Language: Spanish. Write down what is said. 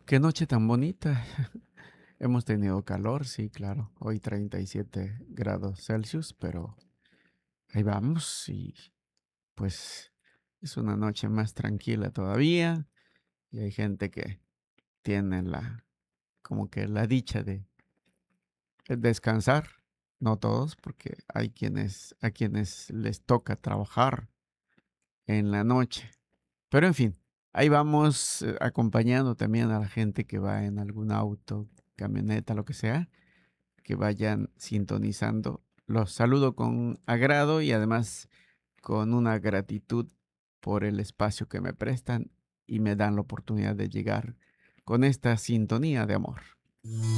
Qué noche tan bonita. Hemos tenido calor, sí, claro. Hoy 37 grados Celsius, pero ahí vamos y pues es una noche más tranquila todavía y hay gente que tiene como que la dicha de descansar. No todos, porque hay a quienes les toca trabajar en la noche. Pero en fin, ahí vamos acompañando también a la gente que va en algún auto, camioneta, lo que sea, que vayan sintonizando. Los saludo con agrado y además con una gratitud por el espacio que me prestan y me dan la oportunidad de llegar con esta sintonía de amor.